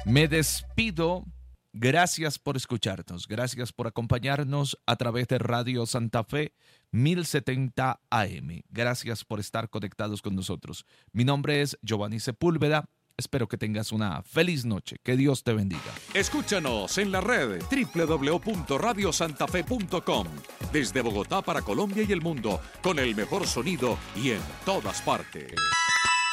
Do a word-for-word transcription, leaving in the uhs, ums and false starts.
Me despido. Gracias por escucharnos. Gracias por acompañarnos a través de Radio Santa Fe mil setenta A M. Gracias por estar conectados con nosotros. Mi nombre es Giovanni Sepúlveda. Espero que tengas una feliz noche. Que Dios te bendiga. Escúchanos en la red doble u doble u doble u punto radio santa fe punto com. Desde Bogotá para Colombia y el mundo, con el mejor sonido y en todas partes.